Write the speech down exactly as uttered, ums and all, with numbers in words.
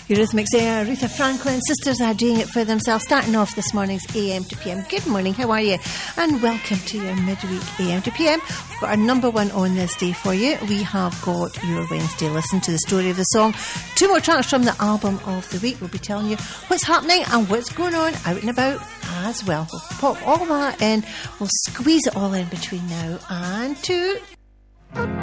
Eurythmics there, Aretha Franklin, sisters are doing it for themselves, starting off this morning's A M to P M. Good morning, how are you? And welcome to your midweek A M to P M. We've got our number one on this day for you. We have got your Wednesday listen to the story of the song. Two more tracks from the album of the week. We'll be telling you what's happening and what's going on out and about as well. We'll pop all that in, we'll squeeze it all in between now and two.